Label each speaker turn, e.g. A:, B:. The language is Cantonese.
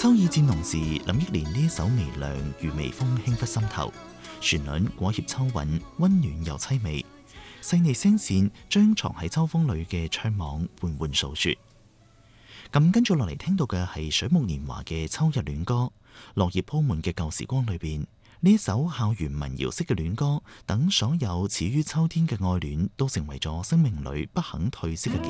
A: 秋意漸濃時，林憶蓮呢一首微涼如微風輕拂心頭，旋律裹挾秋韻，溫暖又淒美，細膩聲線將藏喺秋風裏嘅悵惘緩緩訴說。咁跟住落嚟聽到嘅係水木年華嘅秋日戀歌，落葉鋪滿嘅舊時光裏邊，呢一首校園民謠式嘅戀歌，等所有始於秋天嘅愛戀都成為咗生命裏不肯褪色嘅記